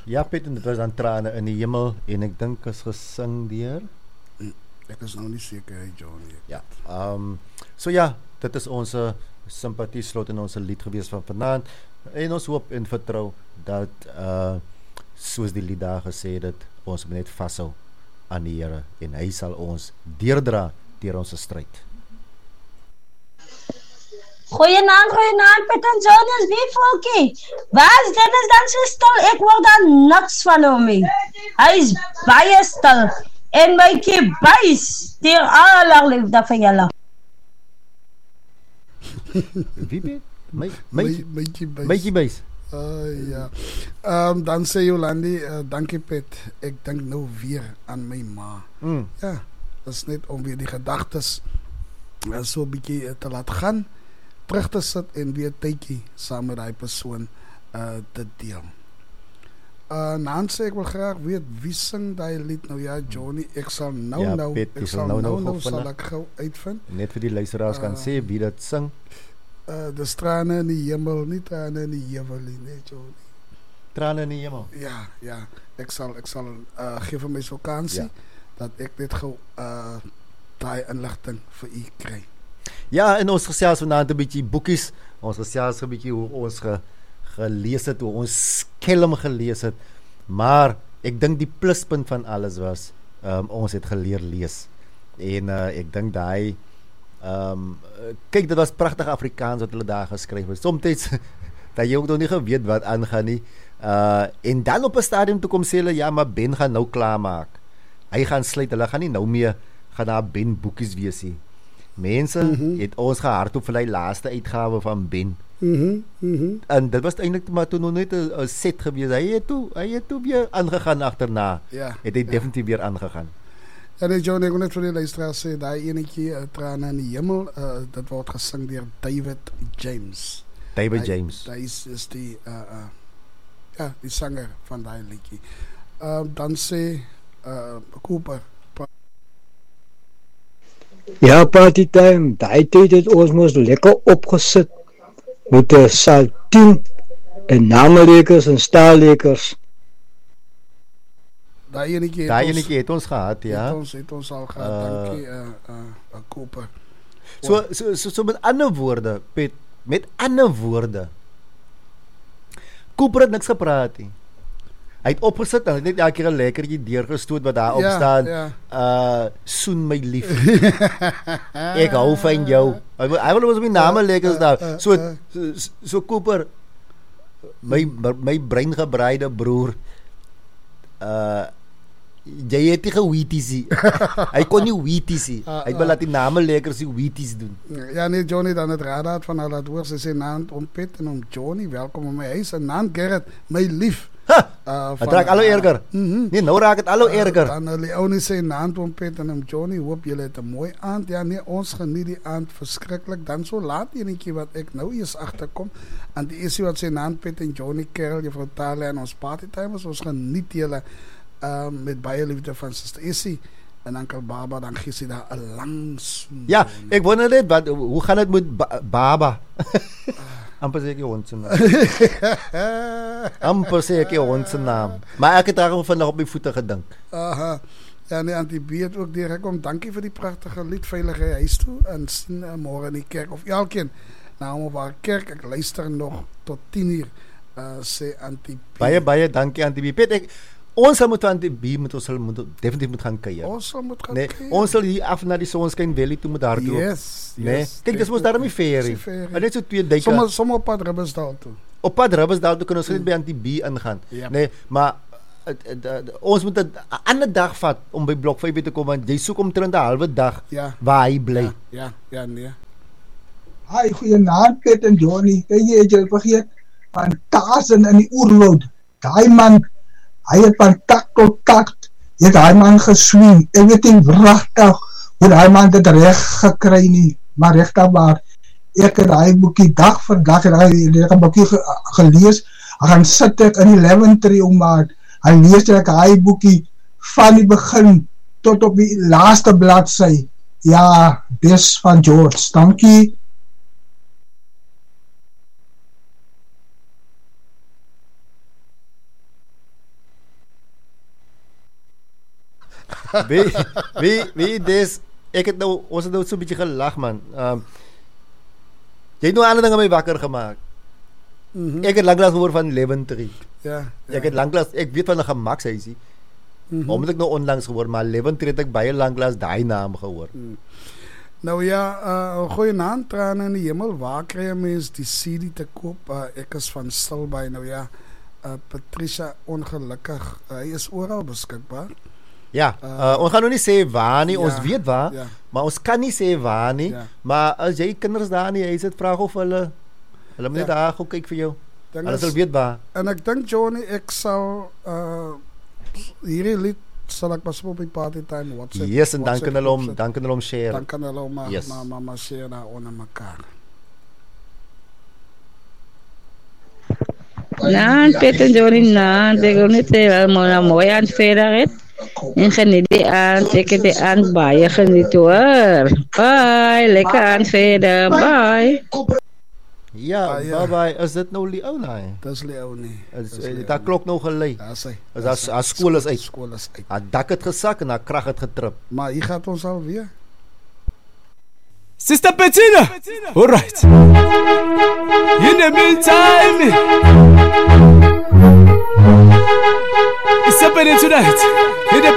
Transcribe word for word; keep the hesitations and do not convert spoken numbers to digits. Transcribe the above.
Ja, Piet, en dit was dan Trane in die hemel en ek dink is gesing deur. Ek is nou nie seker, hey Johnny. Ja. Ehm um, so ja, dit is ons simpatie slot in ons lied gewees van vanaand. En ons hoop en vertrou dat uh soos die lied daar gesê het, ons moet net vashou aan die Here en hy sal ons deurdra deur ons stryd. Goeienaand, goeienaand, Piet en Johnny, is wie volkie? Waar is Dennis dan so stil? Ek hoor daar niks van hom nie. Hy is baie stil. En my buis, die allerlang liefde van julle. Wie Piet? My, My, my, mykie buis. mykie buis. Uh, ja. Um, dan sê Jolandi, uh, dankie Pet, ek dink nou weer aan my ma. Mm. Ja, dat is net om weer die gedagtes uh, so 'n bietjie uh, te laat gaan, terug te sit en weer tydjie saam met die persoon uh, te deel. Uh, Nancy, ek wil graag weet wie sing die lied nou. Ja, Johnny, ek sal nou Ja, nou, Pet, ek jy sal sal nou nou nou nou gou sal vinnig- ek gou uitvind. Net vir die luisteraars kan Uh, sê wie dit sing. Uh, de strane in die hemel, nie trane in die hemel nie, nee Johnny. Trane in die hemel. Ja, ja, ek sal, ek sal uh, gee vir my vakansie, Ja. dat ek net gou uh, daai inligting vir u kry. Ja, en ons gesels vanaand 'n bietjie boekies. Ons gesels 'n bietjie hoe ons ge, gelees het, hoe ons skelm gelees het. Maar ek dink die pluspunt van alles was um, ons het geleer lees. En uh, ek dink daai um, kyk, dit was pragtig Afrikaans wat hulle daar geskryf het. Somtyds dat jy ook nog nie geweet wat aangaan nie. Uh, en dan op 'n stadium toe kom sê hulle ja, maar Ben gaan nou klaarmaak. Hy gaan sluit, hulle gaan nie nou meer gaan daar Ben boekies wees nie. Mense mm-hmm. het ons gehardop vir die laaste uitgawe van Ben. Mhm, mhm. En dit was eintlik maar toe nog net 'n set gewees. Hy het toe, hy het toe weer aangegaan agterna. Ja. Het hy ja. definitief weer aangegaan. Ja, nee, John, ek wil net vir die luisteraars sê, daai enetjie, uh, Trane in die hemel, uh, dit word gesing deur David James. David Hy- James. Hy is, is die, uh, uh, ja, die sanger van daai liedjie. Uh, dan sê uh, Cooper, Ja, party time. Daai tyd het ons mos lekker opgesit met 'n saltien en namelekers en staallekers. daai enetjie het Daai ons- enetjie het ons gehad, ja. Het ons, het ons al gehad, Uh, dankie, uh, uh, uh, Cooper. So so so, so met ander woorde, Pet, met ander woorde. Cooper het niks gepraat nie. Hy het opgesit en hy het net elke keer 'n lekkertjie deurgestoot wat daar op Ja, staan. ja. Uh soen my lief. Ek hou van jou. Hy wil hy wil ons op die name lekker staan. uh, So uh. so, so Cooper, my my breingebreide broer. Uh jy het nie gewheaties nie. Hy kon nie wheaties nie. Uh, Hy uh. wil laat die name lekker sy wheaties doen. Ja, nee, Johnny, dan het raad van hulle hoor, sy sê naam om Pet en om Johnny, welkom in my huis, en naam Gerrit, my lief. Ha! Uh, Het raak al hoe erger. Mhm. Nee, nou raak het al hoe erger. Dan hulle ou nie sê naam om Pet en om Johnny, hoop julle het 'n mooi aand. Ja, nee, ons geniet die aand verskriklik. Dan so laat enetjie wat ek nou eers agterkom, en die isie wat sê naam Pet en Johnny Kerel, juffrou Talia en ons party timers, ons geniet julle uh, met baie liefde van Suster Essie en Uncle Baba, dan gee sy daar 'n lang soen. Ja, ek wonder net wat hoe gaan dit met ba Baba? Amper sê ek die hond se naam. Amper sê ek die hond se naam. Maar ek het daarom vandag op my voete gedink. Aha. Ja, nee, Antie B het ook direk kom. Dankie vir die pragtige lied Veilige Huis toe en sien uh, môre in die kerk of elkeen na hom op haar kerk. Ek luister nog tot tien uur. Uh, sê Antie B. Baie baie dankie aan die Piet. Ek ons sal moet aan die B moet ons sal moet definitief moet gaan kuier. Ons sal moet gaan Nee, kyk. ons sal hier af na die Sonskyn Valley toe moet hardloop. Yes, Nee, yes. kyk dis mos daar my ferry. En net so twee duike. Sommige sommige op pad Ribbesdal toe. Op pad Ribbesdal toe kan ons net by aan die B ingaan. Ja. Nee, maar uh, uh, uh, ons moet 'n ander dag vat om by blok vyf te kom want jy soek omtrent 'n halwe dag Ja. waar hy bly. Ja, ja, ja, nee. Hi, goeienaand Pet en Johnny. Kyk jy het jy vergeet van Tarzan in die oerwoud. Daai man, hy het van tak tot tak het daai man geswing. Ek weet nie wragtig hoe daai man dit reg gekry nie, maar regtig waar. Ek het daai boekie dag vir dag en hy het 'n boekie ge, gelees. Ek gaan sit ek in die lavendary om maar hy lees ek daai boekie van die begin tot op die laaste bladsy. Ja, dis van George. Dankie. Wie wie wie dis ek het nou ons het nou so 'n bietjie gelag man. Ehm um, jy het nou alle dinge my wakker gemaak. Mhm. Ek het lanklaas gehoor van Leventree. Ja. ja. Ek het lanklaas ek weet van 'n gemakshuisie. Mhm. Omdat ek nou onlangs gehoor, maar Leventree het ek baie lanklaas daai naam gehoor. Nou ja, uh, goeie naam trane in die hemel. Waar kry jy mens die C D te koop? Uh, ek is van Stilbaai. Nou ja, uh, Patricia ongelukkig. Uh, hy is oral beskikbaar. Ja, uh, ons gaan nou nie sê waar nie, ja, ons weet waar, ja. maar ons kan nie sê waar nie. Ja. Maar as jy kinders daar nie, jy sit vraag of hulle hulle moet net Ja. daar gaan kyk vir jou. Ding Hulle is- sal weet waar. En ek dink Johnny, ek sal uh, hierdie lied sal ek pas op die party time WhatsApp. Yes, en dan WhatsApp kan hulle hom groep sit. dan kan hulle hom share. Dan kan hulle hom maar Yes. maar maar maar share daar onder mekaar. Nou, Peter Johnny, nou, ik wil niet helemaal mooi aan het verder. En geniet die aan, ik heb die aan bij geniet hoor. Bye, lekker aan het verder, bye. Ja, Ah, ja. bye bye. Is dit nou Leona? hè? Dis Leonie. Is Dis het Leonie. daar klok nou gelei? Ja, sy. Is haar- haar skool is uit. Skool is uit. Haar dak het gesak en haar krag het getrip. Maar hier gaat ons alweer. Sister Bettina, all right. In the meantime, it's happening tonight. In the